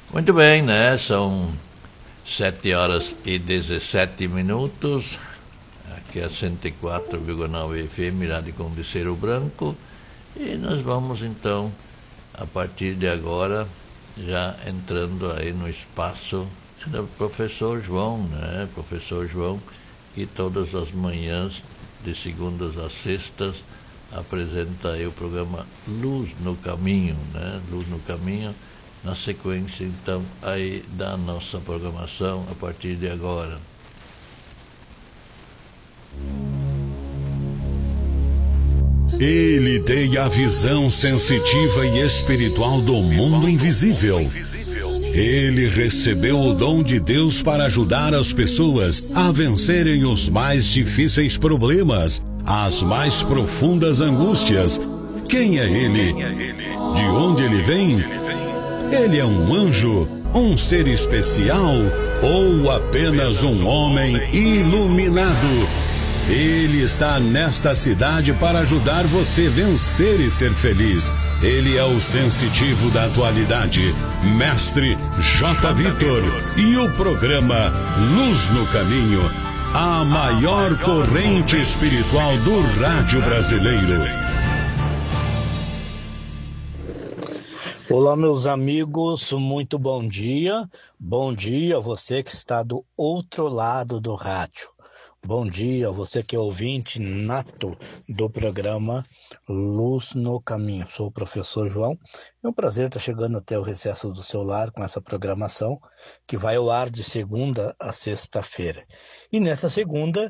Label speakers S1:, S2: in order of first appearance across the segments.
S1: Muito bem, né? São 7h17. Aqui é 104,9 FM, Rádio Conde Branco. E nós vamos então, a partir de agora, já entrando aí no espaço do professor João, né? Professor João, que todas as manhãs, de segundas a sextas, apresenta aí o programa Luz no Caminho, né? Luz no Caminho, na sequência, então, aí da nossa programação a partir de agora.
S2: Ele tem a visão sensitiva e espiritual do mundo invisível. Ele recebeu o dom de Deus para ajudar as pessoas a vencerem os mais difíceis problemas, as mais profundas angústias. Quem é ele? De onde ele vem? Ele é um anjo, um ser especial ou apenas um homem iluminado? Ele está nesta cidade para ajudar você a vencer e ser feliz. Ele é o sensitivo da atualidade, Mestre J. Vitor, e o programa Luz no Caminho, a maior corrente espiritual do rádio brasileiro.
S3: Olá, meus amigos, muito bom dia. Bom dia a você que está do outro lado do rádio. Bom dia a você que é ouvinte nato do programa Luz no Caminho. Sou o professor João. É um prazer estar chegando até o recesso do seu lar com essa programação que vai ao ar de segunda a sexta-feira. E nessa segunda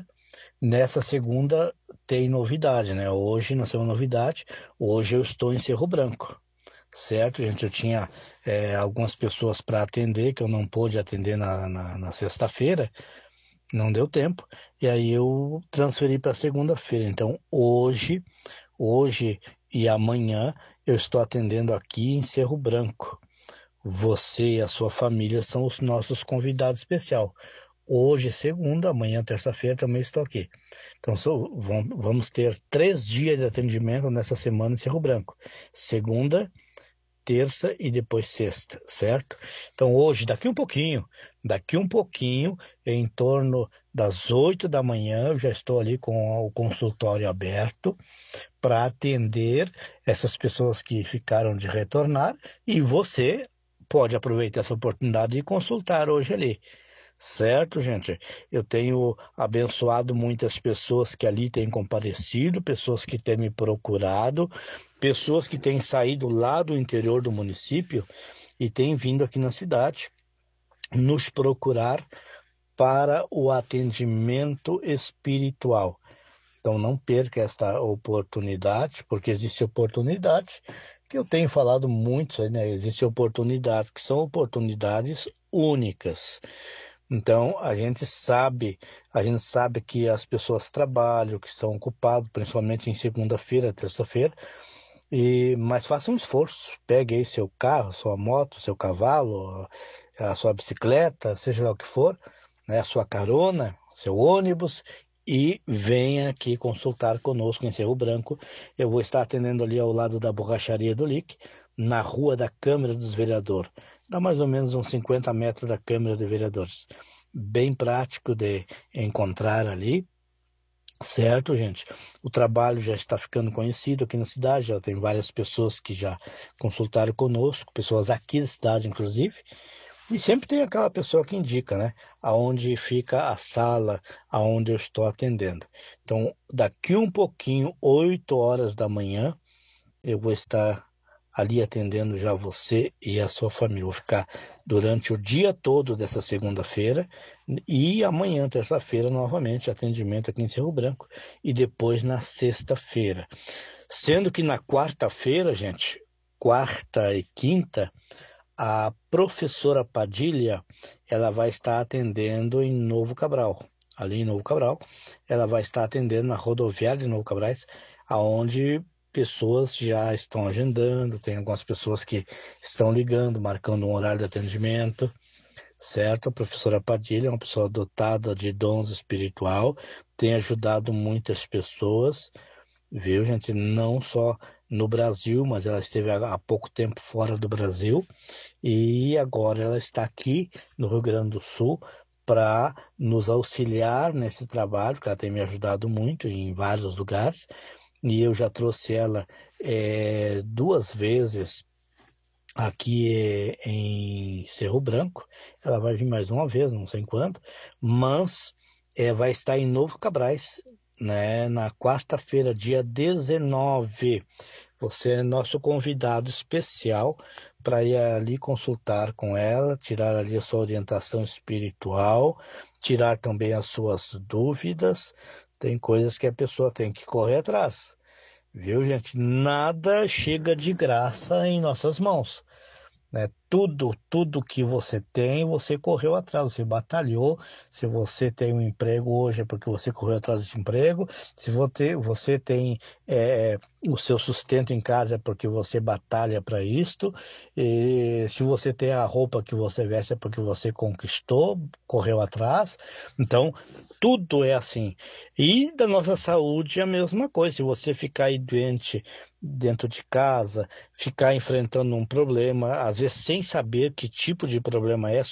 S3: tem novidade, né? Hoje nós temos novidade. Hoje eu estou em Cerro Branco. Certo, gente? Eu tinha algumas pessoas para atender, que eu não pude atender na sexta-feira, não deu tempo, e aí eu transferi para segunda-feira. Então, hoje e amanhã, eu estou atendendo aqui em Cerro Branco. Você e a sua família são os nossos convidados especial. Hoje, segunda, amanhã, terça-feira, também estou aqui. Então, vamos ter 3 dias de atendimento nessa semana em Cerro Branco. Segunda, terça e depois sexta, certo? Então hoje, daqui um pouquinho, em torno das 8 da manhã, eu já estou ali com o consultório aberto para atender essas pessoas que ficaram de retornar, e você pode aproveitar essa oportunidade e consultar hoje ali. Certo, gente? Eu tenho abençoado muitas pessoas que ali têm comparecido, pessoas que têm me procurado, pessoas que têm saído lá do interior do município e têm vindo aqui na cidade nos procurar para o atendimento espiritual. Então não perca esta oportunidade, porque existe oportunidade, que eu tenho falado muito, né? Existem oportunidades que são oportunidades únicas. Então, a gente sabe que as pessoas trabalham, que estão ocupadas, principalmente em segunda-feira, terça-feira, mas faça um esforço. Pegue aí seu carro, sua moto, seu cavalo, a sua bicicleta, seja lá o que for, né, a sua carona, seu ônibus, e venha aqui consultar conosco em Cerro Branco. Eu vou estar atendendo ali ao lado da borracharia do LIC, na rua da Câmara dos Vereadores. Dá mais ou menos uns 50 metros da Câmara de Vereadores. Bem prático de encontrar ali, certo, gente? O trabalho já está ficando conhecido aqui na cidade, já tem várias pessoas que já consultaram conosco, pessoas aqui da cidade, inclusive. E sempre tem aquela pessoa que indica, né? Aonde fica a sala, aonde eu estou atendendo. Então, daqui um pouquinho, 8 horas da manhã, eu vou estar ali atendendo já você e a sua família. Vou ficar durante o dia todo dessa segunda-feira e amanhã, terça-feira, novamente, atendimento aqui em Cerro Branco, e depois na sexta-feira. Sendo que na quarta-feira, gente, quarta e quinta, a professora Padilha, ela vai estar atendendo em Novo Cabral. Ali em Novo Cabral, ela vai estar atendendo na rodoviária de Novo Cabrais, aonde pessoas já estão agendando, tem algumas pessoas que estão ligando, marcando um horário de atendimento, certo? A professora Padilha é uma pessoa dotada de dons espiritual, tem ajudado muitas pessoas, viu, gente? Não só no Brasil, mas ela esteve há pouco tempo fora do Brasil e agora ela está aqui no Rio Grande do Sul para nos auxiliar nesse trabalho, porque ela tem me ajudado muito em vários lugares, e eu já trouxe ela 2 vezes aqui em Cerro Branco. Ela vai vir mais uma vez, não sei quando, mas vai estar em Novo Cabrais, né, na quarta-feira, dia 19. Você é nosso convidado especial para ir ali consultar com ela, tirar ali a sua orientação espiritual, tirar também as suas dúvidas. Tem coisas que a pessoa tem que correr atrás, viu, gente? Nada chega de graça em nossas mãos, né? Tudo que você tem, você correu atrás, você batalhou. Se você tem um emprego hoje é porque você correu atrás desse emprego. Se você tem o seu sustento em casa é porque você batalha para isto. E se você tem a roupa que você veste é porque você conquistou, correu atrás. Então, tudo é assim. E da nossa saúde é a mesma coisa. Se você ficar aí doente dentro de casa, ficar enfrentando um problema, às vezes sem saber que tipo de problema é,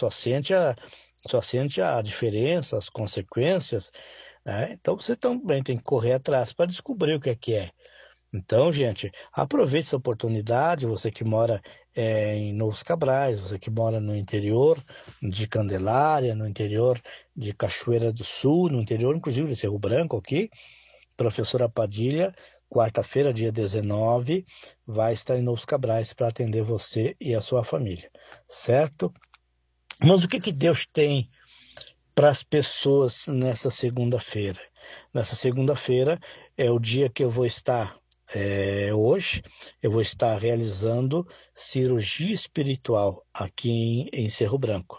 S3: só sente a diferença, as consequências, né? Então você também tem que correr atrás para descobrir o que é que é. Então, gente, aproveite essa oportunidade, você que mora em Novos Cabrais, você que mora no interior de Candelária, no interior de Cachoeira do Sul, no interior, inclusive, de Cerro Branco aqui, professora Padilha, quarta-feira, dia 19, vai estar em Novos Cabrais para atender você e a sua família, certo? Mas o que Deus tem para as pessoas nessa segunda-feira? Nessa segunda-feira é o dia que eu vou estar, hoje, eu vou estar realizando cirurgia espiritual aqui em Cerro Branco.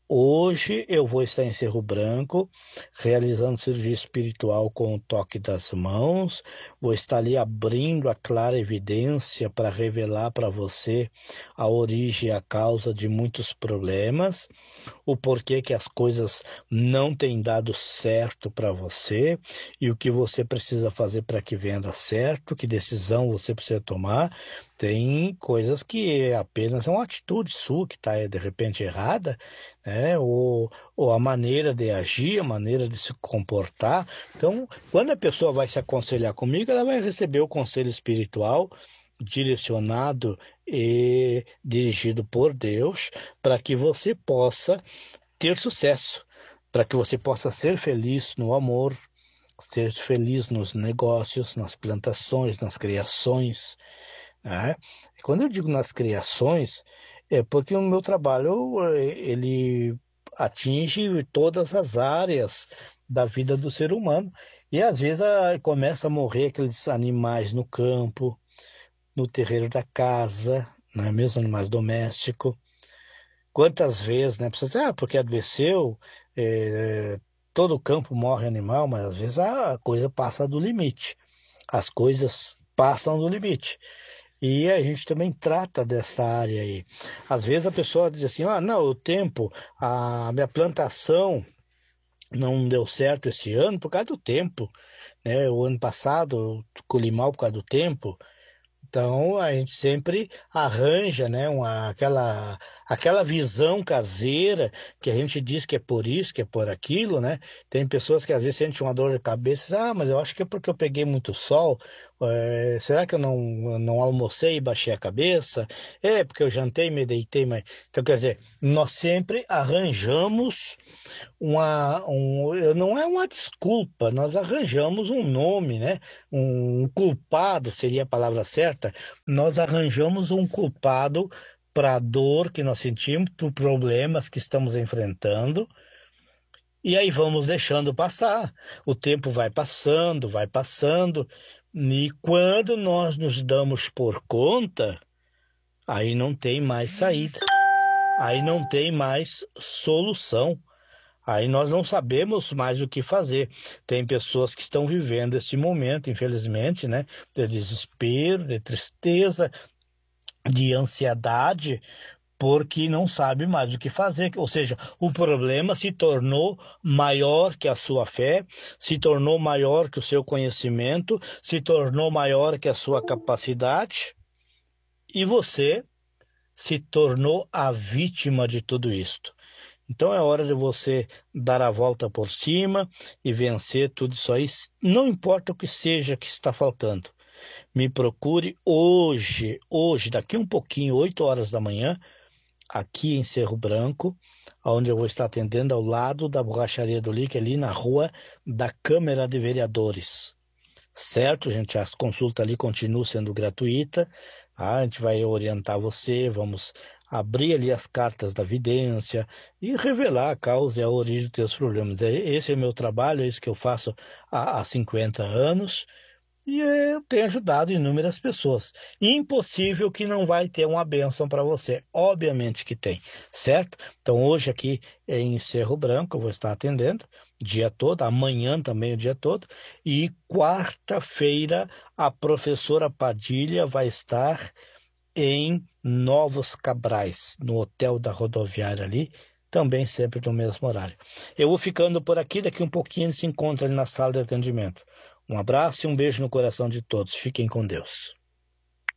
S3: Hoje eu vou estar em Cerro Branco, realizando cirurgia espiritual com o toque das mãos. Vou estar ali abrindo a clara evidência para revelar para você a origem e a causa de muitos problemas, o porquê que as coisas não têm dado certo para você e o que você precisa fazer para que venha dar certo, que decisão você precisa tomar. Tem coisas que apenas é uma atitude sua que está de repente errada, né? Ou a maneira de agir, a maneira de se comportar. Então, quando a pessoa vai se aconselhar comigo, ela vai receber o conselho espiritual direcionado e dirigido por Deus para que você possa ter sucesso, para que você possa ser feliz no amor, ser feliz nos negócios, nas plantações, nas criações, né? E quando eu digo nas criações, é porque o meu trabalho ele atinge todas as áreas da vida do ser humano. E às vezes começa a morrer aqueles animais no campo, no terreiro da casa, não é mesmo? Animais domésticos. Quantas vezes, né? Pessoas dizem, porque adoeceu, todo o campo morre animal, mas às vezes a coisa passa do limite. As coisas passam do limite. E a gente também trata dessa área aí. Às vezes a pessoa diz assim, não, o tempo, a minha plantação não deu certo esse ano por causa do tempo, né? O ano passado eu colhi mal por causa do tempo. Então a gente sempre arranja, né, aquela visão caseira que a gente diz que é por isso, que é por aquilo, né? Tem pessoas que às vezes sentem uma dor de cabeça, mas eu acho que é porque eu peguei muito sol. Será que eu não almocei e baixei a cabeça? É porque eu jantei e me deitei, mas então quer dizer, nós sempre arranjamos não é uma desculpa, nós arranjamos um nome, né? Um culpado seria a palavra certa. Nós arranjamos um culpado para a dor que nós sentimos, para os problemas que estamos enfrentando, e aí vamos deixando passar. O tempo vai passando, e quando nós nos damos por conta, aí não tem mais saída, aí não tem mais solução. Aí nós não sabemos mais o que fazer. Tem pessoas que estão vivendo esse momento, infelizmente, né, de desespero, de tristeza, de ansiedade, porque não sabe mais o que fazer. Ou seja, o problema se tornou maior que a sua fé, se tornou maior que o seu conhecimento, se tornou maior que a sua capacidade, e você se tornou a vítima de tudo isto. Então é hora de você dar a volta por cima e vencer tudo isso aí, não importa o que seja que está faltando. Me procure hoje, daqui um pouquinho, 8 horas da manhã, aqui em Cerro Branco, onde eu vou estar atendendo ao lado da borracharia do Lique, ali na rua da Câmara de Vereadores. Certo, gente? As consultas ali continuam sendo gratuitas. A gente vai orientar você, vamos abrir ali as cartas da vidência e revelar a causa e a origem dos teus problemas. Esse é o meu trabalho, é isso que eu faço há 50 anos. E eu tenho ajudado inúmeras pessoas. Impossível que não vai ter uma bênção para você. Obviamente que tem, certo? Então hoje aqui em Cerro Branco eu vou estar atendendo o dia todo, amanhã também o dia todo. E quarta-feira a professora Padilha vai estar em Novos Cabrais, no Hotel da Rodoviária ali, também sempre no mesmo horário. Eu vou ficando por aqui, daqui um pouquinho a gente se encontra ali na sala de atendimento. Um abraço e um beijo no coração de todos. Fiquem com Deus.